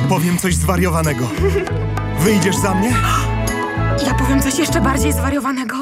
Powiem coś zwariowanego. Wyjdziesz za mnie? Ja powiem coś jeszcze bardziej zwariowanego.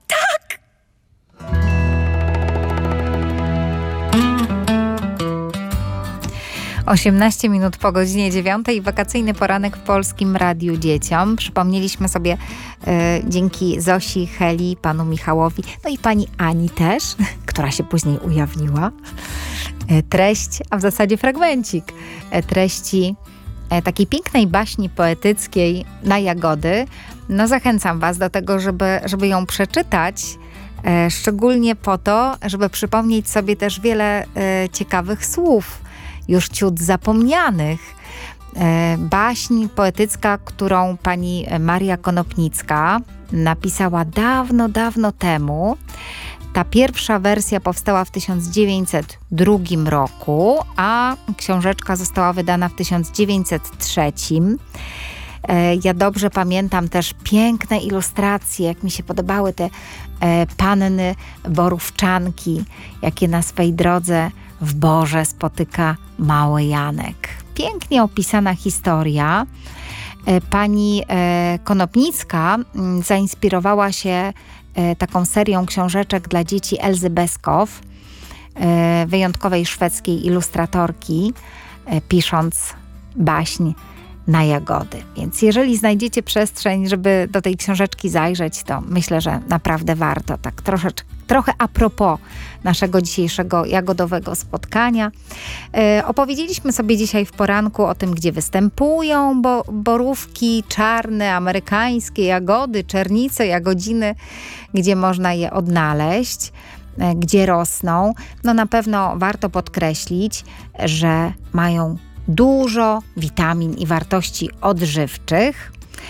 18 minut po godzinie 9. Wakacyjny poranek w Polskim Radiu Dzieciom. Przypomnieliśmy sobie dzięki Zosi, Heli, panu Michałowi, no i pani Ani też, która się później ujawniła, treść, a w zasadzie fragmencik treści takiej pięknej baśni poetyckiej na jagody. No zachęcam was do tego, żeby ją przeczytać, szczególnie po to, żeby przypomnieć sobie też wiele ciekawych słów, już ciut zapomnianych. Baśń poetycka, którą pani Maria Konopnicka napisała dawno, dawno temu. Ta pierwsza wersja powstała w 1902 roku, a książeczka została wydana w 1903. Ja dobrze pamiętam też piękne ilustracje, jak mi się podobały te panny borówczanki, jakie na swej drodze w Borze spotyka mały Janek. Pięknie opisana historia. Pani Konopnicka zainspirowała się taką serią książeczek dla dzieci Elzy Beskow, wyjątkowej szwedzkiej ilustratorki, pisząc baśń na jagody. Więc jeżeli znajdziecie przestrzeń, żeby do tej książeczki zajrzeć, to myślę, że naprawdę warto. Tak trochę a propos naszego dzisiejszego jagodowego spotkania. Opowiedzieliśmy sobie dzisiaj w poranku o tym, gdzie występują borówki czarne, amerykańskie, jagody, czernice, jagodziny, gdzie można je odnaleźć, gdzie rosną. No na pewno warto podkreślić, że mają dużo witamin i wartości odżywczych.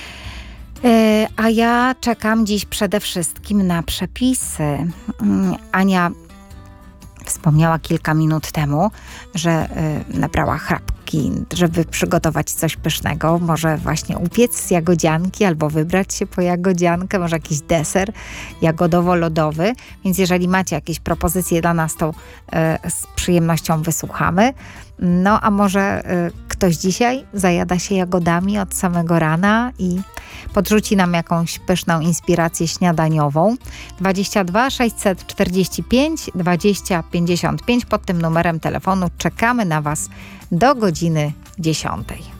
A ja czekam dziś przede wszystkim na przepisy. Ania wspomniała kilka minut temu, że nabrała chrapki, żeby przygotować coś pysznego. Może właśnie upiec jagodzianki albo wybrać się po jagodziankę, może jakiś deser jagodowo-lodowy. Więc jeżeli macie jakieś propozycje dla nas, to z przyjemnością wysłuchamy. No a może ktoś dzisiaj zajada się jagodami od samego rana i podrzuci nam jakąś pyszną inspirację śniadaniową. 22 645 20 55. Pod tym numerem telefonu czekamy na was do godziny 10.